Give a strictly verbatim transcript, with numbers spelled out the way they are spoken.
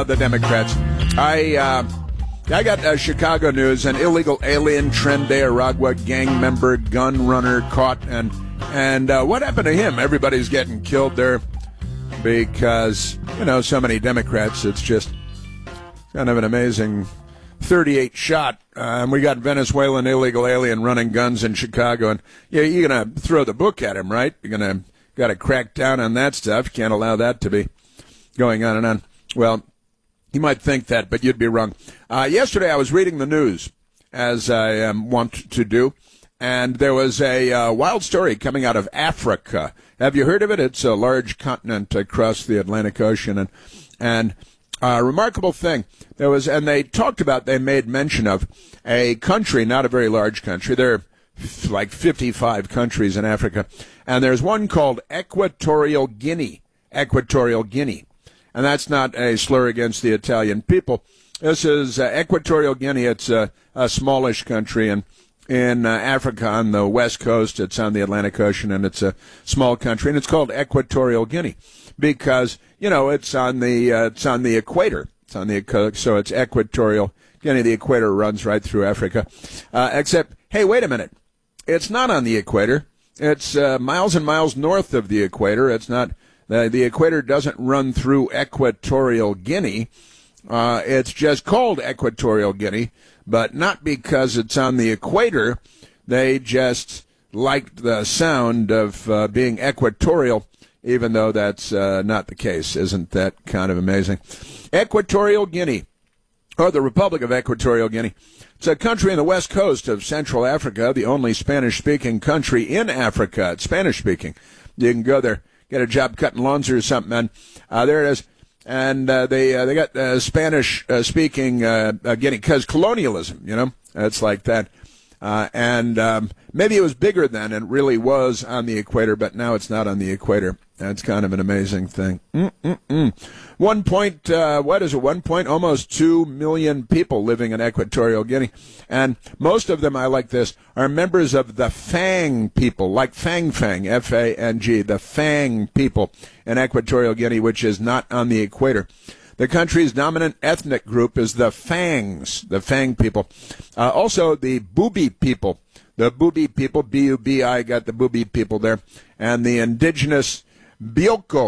uh, the Democrats. I uh, I got uh, Chicago news. An illegal alien, Tren de Aragua gang member, gun runner caught. And, and uh, what happened to him? Everybody's getting killed there because, you know, so many Democrats. It's just kind of an amazing thirty-eight shot. Uh, and we got Venezuelan illegal alien running guns in Chicago. And yeah, you're going to throw the book at him, right? You're going to got to crack down on that stuff. Can't allow that to be going on and on. Well, you might think that, but you'd be wrong. Uh, yesterday I was reading the news, as I um, want to do, and there was a uh, wild story coming out of Africa. Have you heard of it? It's a large continent across the Atlantic Ocean, and and a uh, remarkable thing. There was, and they talked about, they made mention of a country, not a very large country. There are f- like fifty-five countries in Africa, and there's one called Equatorial Guinea. Equatorial Guinea. And that's not a slur against the Italian people. This is uh, Equatorial Guinea. It's a, a smallish country in, in uh, Africa on the west coast. It's on the Atlantic Ocean, and it's a small country. And it's called Equatorial Guinea because, you know, it's on the uh, it's on the equator. It's on the so it's Equatorial Guinea. The equator runs right through Africa. Uh, except, hey, wait a minute. It's not on the equator. It's uh, miles and miles north of the equator. It's not. The, the equator doesn't run through Equatorial Guinea. Uh, it's just called Equatorial Guinea, but not because it's on the equator. They just liked the sound of uh, being equatorial, even though that's uh, not the case. Isn't that kind of amazing? Equatorial Guinea, or the Republic of Equatorial Guinea. It's a country on the west coast of Central Africa, the only Spanish-speaking country in Africa. It's Spanish-speaking. You can go there. Get a job cutting lawns or something, and uh, there it is. And uh, they uh, they got uh, Spanish uh, speaking uh, uh, Guinea because colonialism, you know, it's like that. Uh, and um, maybe it was bigger then, and really was on the equator, but now it's not on the equator. That's kind of an amazing thing. Mm-mm-mm. One point, uh, what is it? One point, almost two million people living in Equatorial Guinea, and most of them, I like this, are members of the Fang people, like Fang Fang, F A N G, the Fang people in Equatorial Guinea, which is not on the equator. The country's dominant ethnic group is the Fangs, the Fang people. Uh, also, the Bubi people, the Bubi people, B U B I, got the Bubi people there, and the indigenous Bioko